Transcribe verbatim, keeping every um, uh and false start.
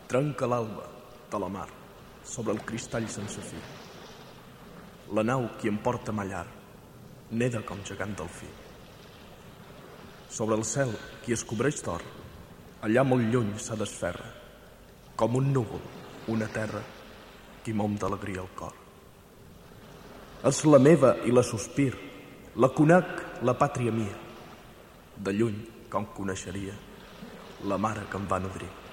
Trenca l'alba de la mar sobre el cristall sense fi. La nau qui em porta a mallar neda com gegant delfí. Sobre el cel qui es cobreix d'or, allà molt lluny se desferra, com un núvol, una terra, qui mom d'alegria el cor. És la meva i la sospir, la conec, la pàtria mia. De lluny, com coneixeria, la mare que em va nodrir.